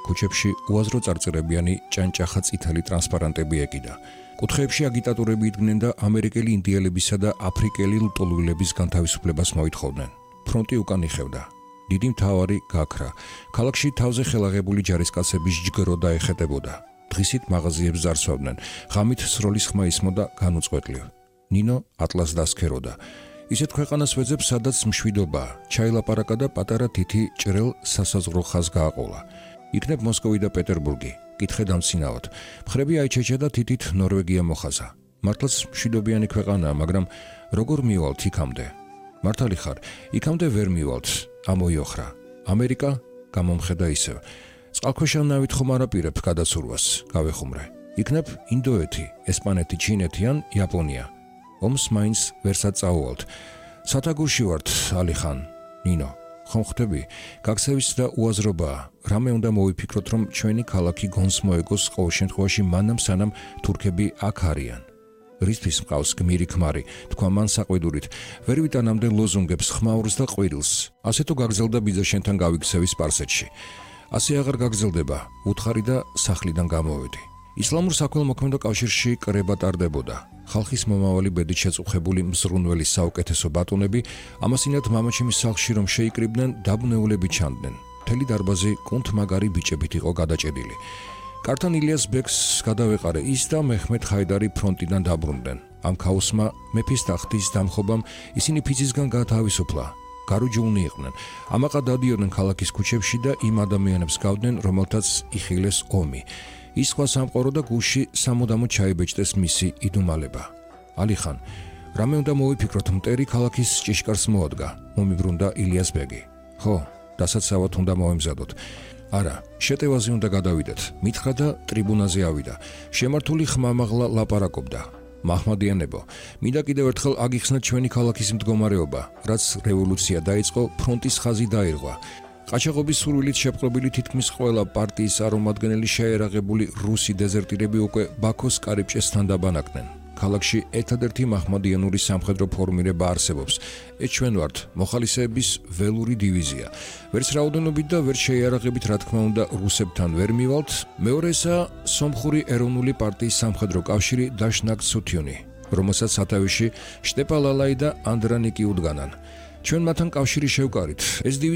ქუჩებში უაზრო წარწერებიანი ჭანჭახა წითელი ტრანსპარანტები ეკიდა. კუთხეებში აგიტატორები იდგნენ და ამერიკელი ინდიელებისა და აფრიკელი ლტოლვილების განთავისუფლებას მოითხოვდნენ. ფრონტი უკან იხევდა. დიდი მთავარი გაქრა. ქალაქში თავზე ხელაღებული ჯარისკაცების ჯგრო დაეხეტებოდა. დღისით მაღაზიებს ძარცვავდნენ. ღამით სროლის ხმა ისმოდა განუწყვეტლივ. ნინო ატლას დასქეროდა. ისეთ ქვეყანას ვეძებს, სადაც მშვიდობა, ჩაილაპარაკა და პატარა თითი ჭრელ სასაზღვრო ხაზს გააყოლა. იქნებ მოსკოვი და პეტერბურგი, კითხე დამცინავად. მხრები აიჩეჩა და თითით ნორვეგია მოხაზა. მართლაც მშვიდობიანი ქვეყანაა, მაგრამ როგორ მივალთ იქამდე? მართალი ხარ, იქამდე ვერ მივალთ, ამოიოხრა. ამერიკა გამომხედა ისევ. წყალქვეშა ნავით ხომ არ აპირებ გადაცურვას, გავეხუმრე. იქნებ ინდოეთი, ესპანეთი, ჩინეთი ან იაპონია. ომს მაინც ვერსად წაუვალთ. სათაგურში ვართ, ალიხან, ნინო. ხომ ხვდები, გაქცევის და უაზრობაა. რამე უნდა მოვიფიქროთ, რომ ჩვენი ქალაქი გონს მოეგოს ყოველ შემთხვევაში მანამ სანამ თურქები აქ არიან. რისთვის მყავს გმირი ქმარი, თქვა მან საყვედურით. ვერ ვიტანამდე ლოზუნგებს, ხმაურს და ყვირილს. ასე თუ გაგზელდა ბიძა შენთან გავიქცევი სპარსეთში. ასე აღარ გაგზელდება, უთხარი და სახლიდან გამოვედი. ისლამურ საქველმოქმედო კავშირში კრება ტარდებოდა. ხალხის მომავალი ბედით შეწუხებული მზრუნველი საუკეთესო ბატონები ამასინათ მამაჩემის სახლში რომ შეიკრიბნენ, დაბნეულები ჩანდნენ. მთელი დარბაზი კუნთმაგარი ბიჭებით იყო გადაჭედილი. კართან ილიას ბეგს გადავეყარე, ის და მეჰმედ ხაიდარი ფრონტიდან დაბრუნდნენ. ამ ქაოსმა მეფის ტახტის დამხობამ ისინი ფიცისგან გათავისუფლა. გარუჯულნი იყვნენ. ამაყა დადიოდნენ ქალაქის ქუჩებში და იმ ადამიანებს გავდნენ, რომელთაც იხილეს ომი. ის სხვა სამყარო და გულში სამუდამოდ ჩაიბეჭდეს მისი იდუმალება. ალიხან, რამე უნდა მოვიფიქროთ, მტერი ქალაქის ჭიშკარს მოადგა, მომიბრუნდა ილიას ბეგი. ხო, დასაცავად უნდა მოვემზადოთ. არა, შეტევაზე უნდა გადავიდეთ. მითხრა და ტრიბუნაზე ავიდა. შემართული ხმამაღლა ლაპარაკობდა. მაჰმადიანებო, მინდა კიდევ ერთხელ აგიხსნათ ჩვენი ქალაქის მდგომარეობა, რაც რევოლუცია დაიწყო, ფრონტის ხაზი დაირღვა. ყაჩაღობის სურვილით შეპყრობილი თითქმის ყველა პარტიის წარმომადგენელი შეერაღებული რუსი დეზერტირები უკვე ბაქოს კარიბჭესთან დაბანაკდნენ. ქალაქში ერთადერთი მაჰმადიანური სამხედრო ფორმირება არსებობს. ეს ჩვენ ვართ, მოხალისეების ველური დივიზია. ვერც რაოდენობით და ვერც შეიარაღებით, რა თქმა უნდა, რუსებთან ვერ მივალთ. მეორესაა სომხური ეროვნული პარტიის სამხედრო კავშირი დაშნაკ სუთიუნი, რომელსაც სათავეში შტეპა ლალაი და ანდრანიკი უდგანან. ჩვენ მათთან კავშირი შევკარით. ეს დივიზია